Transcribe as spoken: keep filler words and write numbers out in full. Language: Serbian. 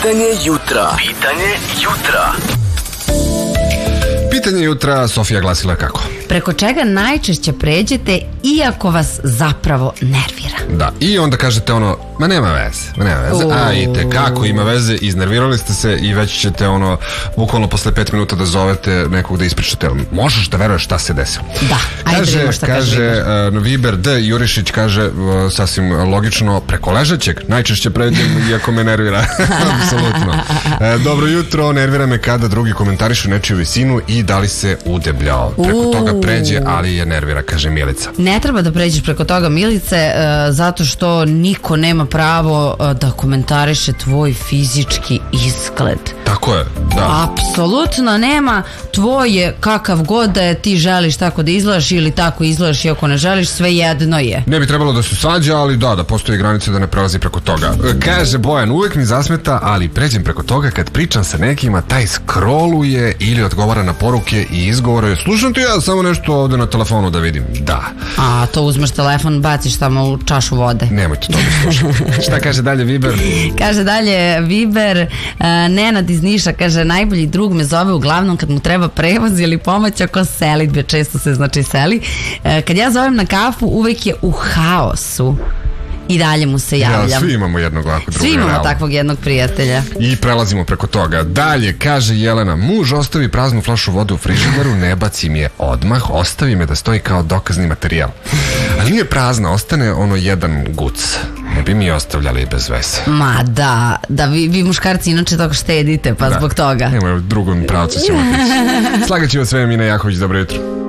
Pitanje jutra. Pitanje jutra. Pitanje jutra, Sofija glasila kako? Preko čega najčešće pređete iako vas zapravo nervira? Da, i onda kažete ono, ma nema veze, ma nema veze, Uuu. a i te kako ima veze, iznervirali ste se i već ćete ono, bukvalno posle pet minuta da zovete nekog da ispričate, možeš da veruješ šta se desilo. Da, ajde Kaže, vidimo šta kaže kaže uh, Viber D. Jurišić kaže uh, sasvim logično, preko ležećeg najčešće pređem iako me nervira. Apsolutno. Uh, dobro jutro, nervira me kada drugi komentarišu nečiju visinu i da li se udebljao. Preko Uuu. toga pređe, ali je nervira, kaže Milica. Ne treba da pređeš preko toga, Milice, e, zato što niko nema pravo e, da komentariše tvoj fizički izgled. Tako je, da. Apsolutno nema. Tvoje kakav god da je, ti želiš tako da izgledaš ili tako izgledaš i ako ne želiš, sve jedno je. Ne bi trebalo da se svađa, ali da, da postoji granice da ne prelazi preko toga. Kaže Bojan, uvek mi zasmeta, ali pređem preko toga kad pričam sa nekima, taj scrolluje ili odgovara na poruke i izgovore. Slušam ti ja samo nešto ovde na telefonu da vidim. Da. A to uzmeš telefon, baciš tamo u čašu vode. Nemojte to da slušati. Šta kaže dalje Viber? Kaže dalje Viber, uh, Nenad iz Niša kaže, najbolji drug me zove uglavnom kad mu treba prevoz ili pomoć oko selidbe, često se znači seli. Uh, kad ja zovem na kafu, uvek je u haosu i dalje mu se javljam. Ja, svi imamo jednog ovako druga. Svi imamo realno. takvog jednog prijatelja. I prelazimo preko toga. Dalje, kaže Jelena, muž ostavi praznu flašu vode u frižideru, ne bacim je odmah, ostavi me da stoji kao dokazni materijal. Ali nije prazna, ostane ono jedan guc. Ne bi mi ostavljali bez veze. Ma da, da vi, vi muškarci inače toga štedite, pa Da. zbog toga. Nemo, u drugom pravcu ćemo tići. Slagat ću vas sve, Mina Jaković, dobro jutro.